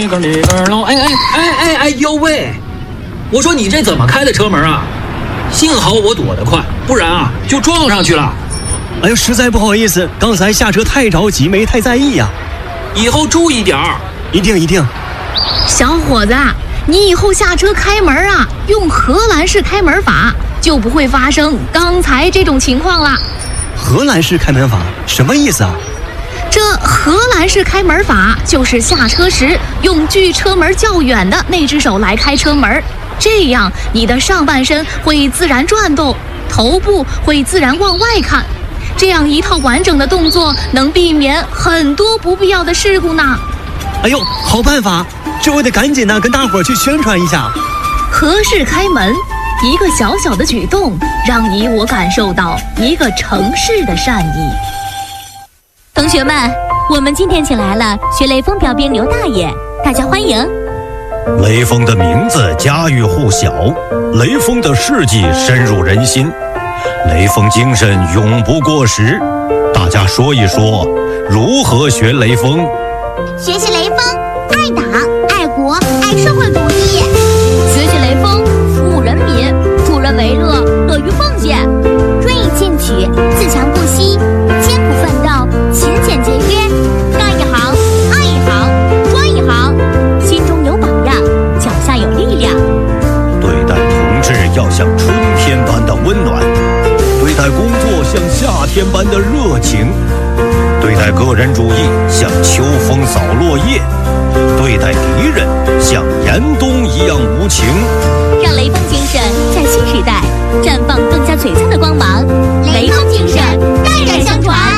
哎呦喂！我说你这怎么开的车门啊？幸好我躲得快，不然啊就撞上去了。 哎呦，实在不好意思，刚才下车太着急，没太在意呀。 以后注意点儿。 一定。 小伙子，你以后下车开门啊，用荷兰式开门法，就不会发生刚才这种情况了。 荷兰式开门法什么意思啊？ 这荷兰式开门法就是下车时用距车门较远的那只手来开车门，这样你的上半身会自然转动，头部会自然往外看，这样一套完整的动作能避免很多不必要的事故呢。 哎呦，好办法，这我得赶紧跟大伙儿去宣传一下。 荷式开门，一个小小的举动，让你我感受到一个城市的善意。 同学们，我们今天请来了学雷锋标兵刘大爷，大家欢迎。 雷锋的名字家喻户晓，雷锋的事迹深入人心，雷锋精神永不过时。大家说一说，如何学雷锋？ 学习雷锋，爱党、爱国、爱社会主义。 学习雷锋，服务人民，助人为乐，乐于奉献。 锐意进取，自强不息，艰苦奋斗，勤俭节约。 干一行，爱一行，专一行，心中有榜样，脚下有力量。 对待同志要像春天般的温暖，对待工作像夏天般的热情，对待个人主义像秋风扫落叶，对待敌人像严冬一样无情。 让雷锋精神在新时代绽放更加璀璨的光芒。雷锋精神，代代相传。